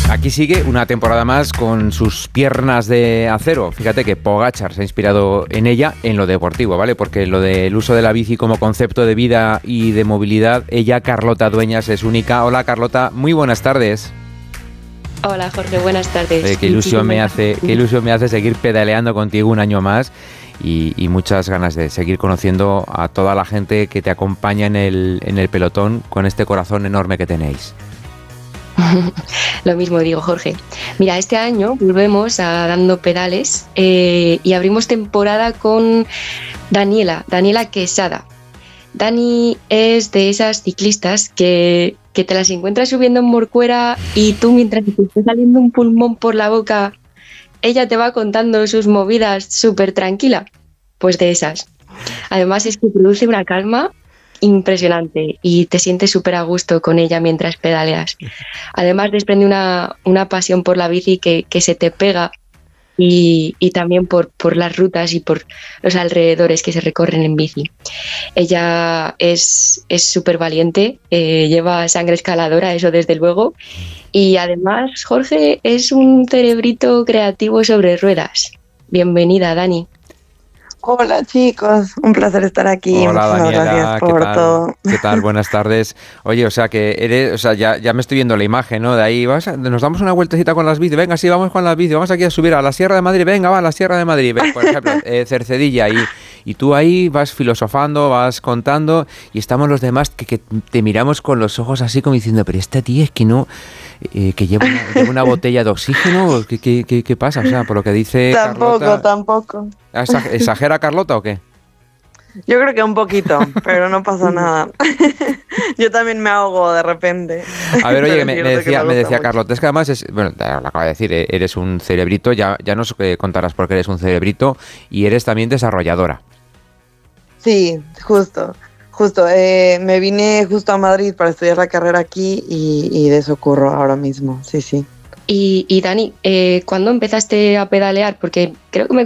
Aquí sigue una temporada más con sus piernas de acero. Fíjate que Pogačar se ha inspirado en ella en lo deportivo, ¿vale? Porque lo del uso de la bici como concepto de vida y de movilidad, ella, Carlota Dueñas, es única. Hola, Carlota, muy buenas tardes. Hola, Jorge, buenas tardes. Qué ilusión me hace seguir pedaleando contigo un año más y muchas ganas de seguir conociendo a toda la gente que te acompaña en el pelotón con este corazón enorme que tenéis. Lo mismo digo, Jorge. Mira, este año volvemos a Dando Pedales y abrimos temporada con Daniela Quesada. Dani es de esas ciclistas que te las encuentras subiendo en Morcuera y tú, mientras te está saliendo un pulmón por la boca, ella te va contando sus movidas súper tranquila. Pues de esas. Además es que produce una calma impresionante y te sientes súper a gusto con ella mientras pedaleas. Además desprende una pasión por la bici que se te pega y también por las rutas y por los alrededores que se recorren en bici. Ella es súper valiente, lleva sangre escaladora, eso desde luego, y además Jorge es un cerebrito creativo sobre ruedas. Bienvenida, Dani. Hola chicos, un placer estar aquí. Hola Daniela, gracias por todo. ¿Qué tal? Buenas tardes. Oye, o sea que eres, o sea, ya me estoy viendo la imagen, ¿no? De ahí nos damos una vueltecita con las bicis. Venga, sí, vamos con las bicis. Vamos aquí a subir a la Sierra de Madrid. Venga, va a la Sierra de Madrid. Por ejemplo, Cercedilla y tú ahí vas filosofando, vas contando y estamos los demás que te miramos con los ojos así como diciendo, pero esta tía es que no, que lleva una botella de oxígeno. ¿Qué pasa? O sea, por lo que dice Carlota. Tampoco. ¿Exagera Carlota o qué? Yo creo que un poquito, pero no pasa nada. Yo también me ahogo de repente. A ver, oye, me decía Carlota, es que además, bueno, te lo acabo de decir, eres un cerebrito, ya nos contarás por qué eres un cerebrito y eres también desarrolladora. Sí, justo. Me vine justo a Madrid para estudiar la carrera aquí y de eso ocurro ahora mismo, sí. Y Dani, ¿cuándo empezaste a pedalear? Porque creo que me